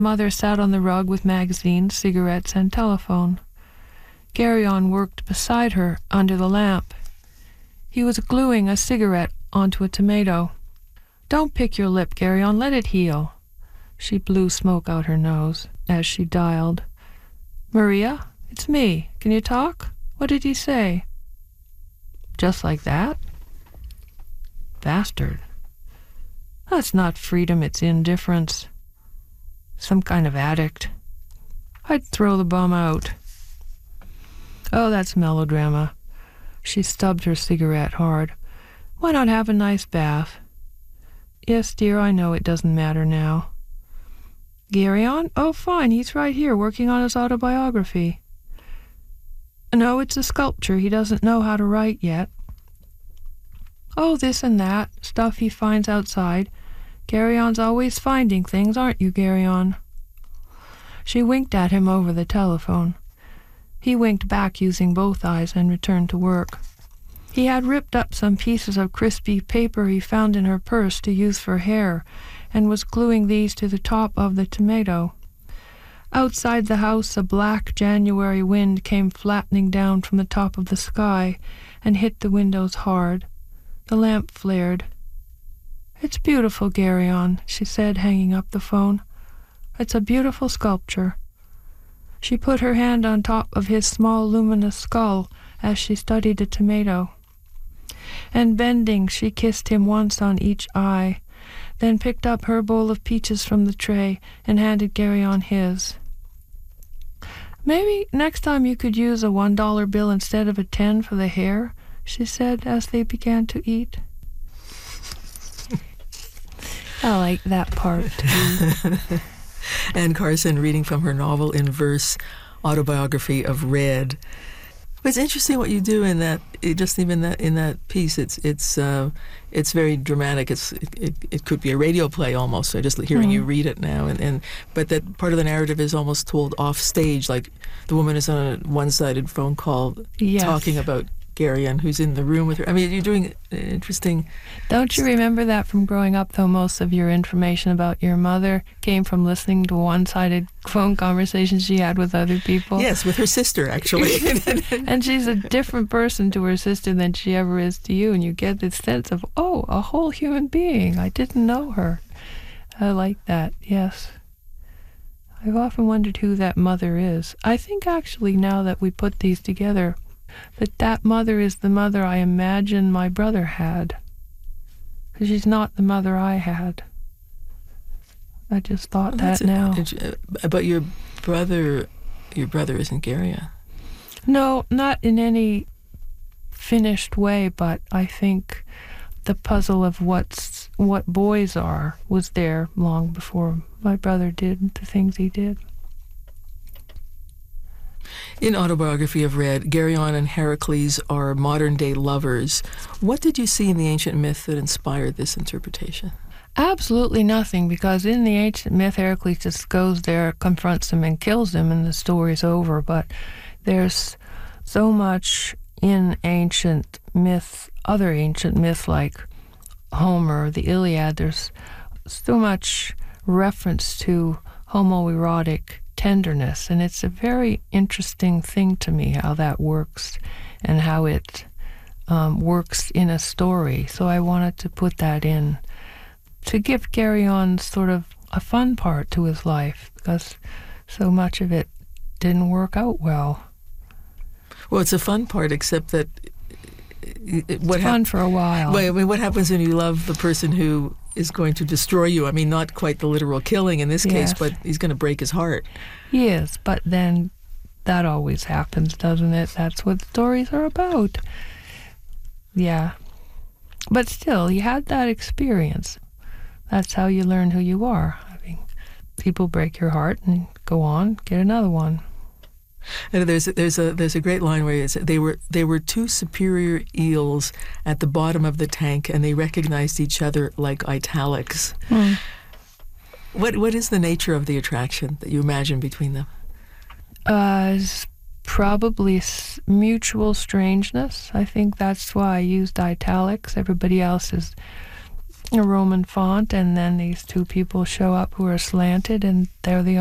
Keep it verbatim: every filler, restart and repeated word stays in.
Mother sat on the rug with magazines, cigarettes, and telephone. Garyon worked beside her under the lamp. He was gluing a cigarette onto a tomato. "Don't pick your lip, Garyon, let it heal." She blew smoke out her nose as she dialed. "Maria, it's me. Can you talk? What did he say?" "Just like that?" "Bastard. That's not freedom, it's indifference. Some kind of addict. I'd throw the bum out." "Oh, that's melodrama." She stubbed her cigarette hard. "Why not have a nice bath?" "Yes, dear, I know it doesn't matter now." "Garyon? Oh, fine, he's right here working on his autobiography." "No, it's a sculpture. He doesn't know how to write yet." "Oh, this and that, stuff he finds outside. Garyon's always finding things, aren't you, Garyon?" She winked at him over the telephone. He winked back using both eyes and returned to work. He had ripped up some pieces of crispy paper he found in her purse to use for hair, and was gluing these to the top of the tomato. Outside the house, a black January wind came flattening down from the top of the sky and hit the windows hard. The lamp flared. "It's beautiful, Garyon," she said, hanging up the phone. "It's a beautiful sculpture." She put her hand on top of his small luminous skull as she studied the tomato. And bending, she kissed him once on each eye, then picked up her bowl of peaches from the tray and handed Garyon his. "Maybe next time you could use a one dollar bill instead of a ten for the hair," she said as they began to eat. I like that part, too. Anne Carson reading from her novel in verse, Autobiography of Red. But it's interesting what you do in that. It just even that in that piece, it's it's uh, it's very dramatic. It's it, it, it could be a radio play almost. So just hearing mm-hmm. you read it now, and, and but that part of the narrative is almost told off stage, like the woman is on a one-sided phone call yes. talking about Garyon, who's in the room with her. I mean, you're doing interesting... Don't you remember that from growing up, though most of your information about your mother came from listening to one-sided phone conversations she had with other people? Yes, with her sister, actually. And she's a different person to her sister than she ever is to you, and you get this sense of, oh, a whole human being. I didn't know her. I like that, yes. I've often wondered who that mother is. I think, actually, now that we put these together, that that mother is the mother I imagine my brother had. Because she's not the mother I had. I just thought well, that now. A, but your brother, your brother isn't Garyon. No, not in any finished way, but I think the puzzle of what's what boys are was there long before my brother did the things he did. In Autobiography of Red, Garyon and Heracles are modern-day lovers. What did you see in the ancient myth that inspired this interpretation? Absolutely nothing, because in the ancient myth, Heracles just goes there, confronts him, and kills him, and the story's over. But there's so much in ancient myth, other ancient myth like Homer, the Iliad, there's so much reference to homoerotic tenderness, and it's a very interesting thing to me how that works and how it um, works in a story. So I wanted to put that in to give Garyon sort of a fun part to his life, because so much of it didn't work out well. Well, it's a fun part, except that it's what fun hap- for a while. Well, I mean, what happens when you love the person who is going to destroy you? I mean, not quite the literal killing in this yes. case, but he's going to break his heart. Yes, but then that always happens, doesn't it? That's what stories are about. Yeah. But still, you had that experience. That's how you learn who you are. I mean, people break your heart and go on, get another one. And there's there's a there's a great line where it's, they were they were two superior eels at the bottom of the tank, and they recognized each other like italics. Hmm. What what is the nature of the attraction that you imagine between them? Uh, it's probably s- mutual strangeness. I think that's why I used italics. Everybody else is a Roman font, and then these two people show up who are slanted, and they're the